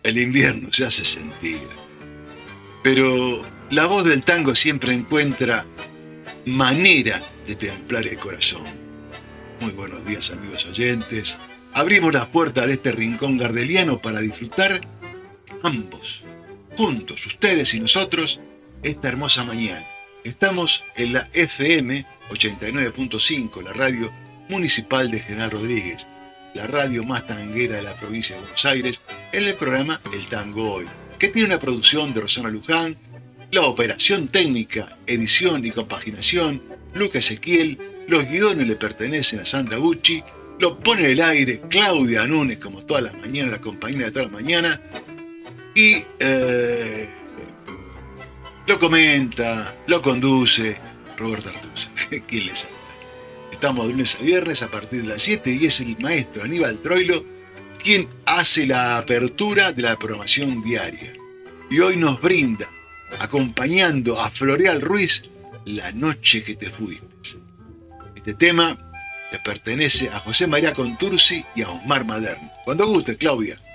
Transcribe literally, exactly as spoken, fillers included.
El invierno se hace sentir. Pero la voz del tango siempre encuentra manera de templar el corazón. Muy buenos días, amigos oyentes. Abrimos las puertas de este rincón gardeliano para disfrutar ambos, juntos, ustedes y nosotros, esta hermosa mañana. Estamos en la F M ochenta y nueve punto cinco, la radio municipal de General Rodríguez, la radio más tanguera de la provincia de Buenos Aires, en el programa El Tango Hoy, que tiene una producción de Rosana Luján, la operación técnica, edición y compaginación, Luca Ezequiel, los guiones le pertenecen a Sandra Bucci, lo pone en el aire Claudia Núñez, como todas las mañanas, la compañera de todas las mañanas, y eh, lo comenta, lo conduce Roberto Artuza, quien les habla. Estamos de lunes a viernes a partir de las siete y es el maestro Aníbal Troilo quien hace la apertura de la programación diaria. Y hoy nos brinda, acompañando a Floreal Ruiz, La noche que te fuiste. Este tema le pertenece a José María Contursi y a Osmar Maderno. Cuando guste, Claudia.